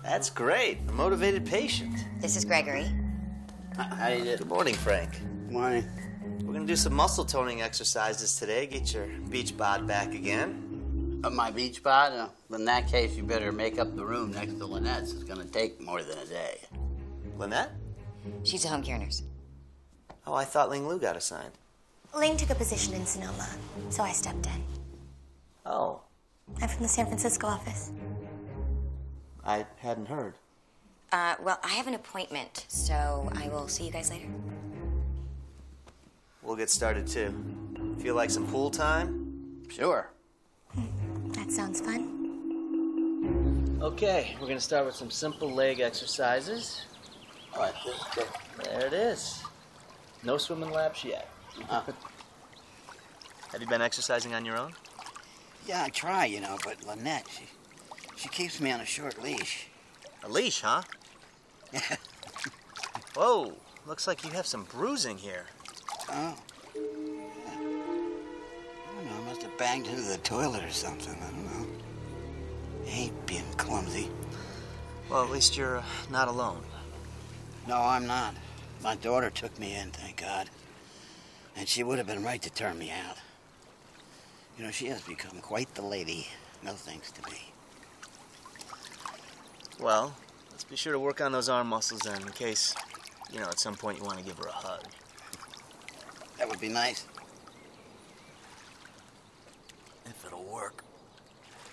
That's great. A motivated patient. This is Gregory. How you doing? Good morning, Frank. Good morning. We're gonna do some muscle toning exercises today. Get your beach bod back again. My beach bod? In that case, you better make up the room next to Lynette's. It's gonna take more than a day. Lynette? She's a home care nurse. Oh, I thought Ling Lu got assigned. Ling took a position in Sonoma, so I stepped in. Oh, I'm from the San Francisco office. I hadn't heard. Well, I have an appointment, so I will see you guys later. We'll get started too. Feel like some pool time? Sure. That sounds fun. Okay, we're gonna start with some simple leg exercises. All right, this is good. There it is. No swimming laps yet. Have you been exercising on your own? Yeah, I try, but Lynette, she keeps me on a short leash. A leash, huh? Whoa, looks like you have some bruising here. Oh. I don't know, I must have banged into the toilet or something, I don't know. I hate being clumsy. Well, at least you're not alone. No, I'm not. My daughter took me in, thank God. And she would have been right to turn me out. She has become quite the lady, no thanks to me. Well, let's be sure to work on those arm muscles then, in case, at some point you want to give her a hug. That would be nice. If it'll work.